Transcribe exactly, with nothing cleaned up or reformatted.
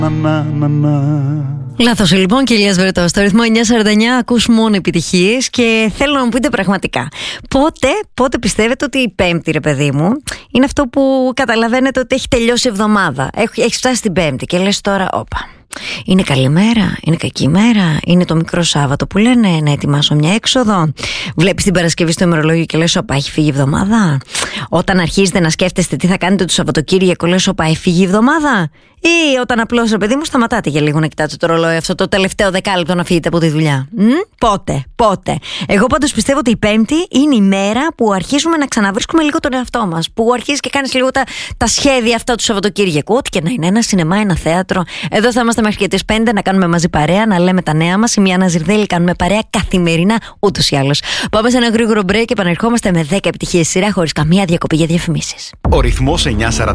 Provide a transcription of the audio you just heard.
Να, να, να, να. Λάθος λοιπόν, κυρία Σβερτό. Στο ρυθμό εννιά σαράντα εννιά ακούς μόνο επιτυχίες και θέλω να μου πείτε πραγματικά. Πότε, πότε πιστεύετε ότι η Πέμπτη, ρε παιδί μου, είναι αυτό που καταλαβαίνετε ότι έχει τελειώσει η εβδομάδα. Έχει, έχει φτάσει την Πέμπτη και λες τώρα, όπα. Είναι καλή μέρα, είναι κακή μέρα, είναι το μικρό Σάββατο που λένε να ετοιμάσω μια έξοδο. Βλέπεις την Παρασκευή στο ημερολόγιο και λες, όπα, έχει φύγει η εβδομάδα. Όταν αρχίζετε να σκέφτεστε τι θα κάνετε το Σαββατοκύριακο, λες, όπα, έχει φύγει η εβδομάδα. Ή όταν απλώς, ρε παιδί μου, σταματάτε για λίγο να κοιτάτε το ρολόι αυτό το τελευταίο δεκάλεπτο να φύγετε από τη δουλειά. Μ? Πότε, πότε. Εγώ πάντως πιστεύω ότι η Πέμπτη είναι η μέρα που αρχίζουμε να ξαναβρίσκουμε λίγο τον εαυτό μας. Που αρχίζεις και κάνεις λίγο τα, τα σχέδια αυτά του Σαββατοκύριακου. Ό,τι και να είναι, ένα σινεμά, ένα θέατρο. Εδώ θα είμαστε μέχρι και τις πέντε να κάνουμε μαζί παρέα, να λέμε τα νέα μας. Η Μια Ναζιρδέλη κάνουμε παρέα καθημερινά ούτως ή άλλως. Πάμε σε ένα γρήγορο break και επανερχόμαστε με δέκα επιτυχίες σειρά χωρίς καμία διακοπή για διαφημίσεις. Ο ρυθμός εννιά σαράντα.